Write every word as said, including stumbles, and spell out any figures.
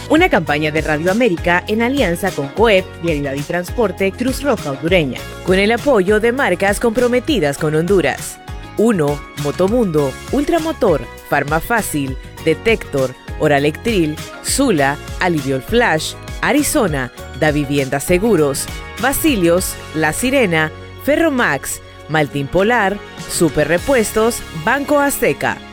Una campaña de Radio América en alianza con COEP, Vialidad y Transporte, Cruz Roja Hondureña, con el apoyo de marcas comprometidas con Honduras. uno. Motomundo, Ultramotor, Farmafácil, Detector, Oralectril, Zula, Aliviol Flash, Arizona, Da Vivienda Seguros, Basilios, La Sirena, Ferromax, Maltín Polar, Super Repuestos, Banco Azteca.